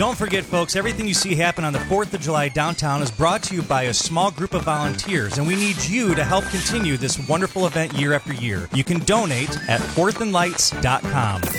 Don't forget, folks, everything you see happen on the 4th of July downtown is brought to you by a small group of volunteers, and we need you to help continue this wonderful event year after year. You can donate at fourthandlights.com.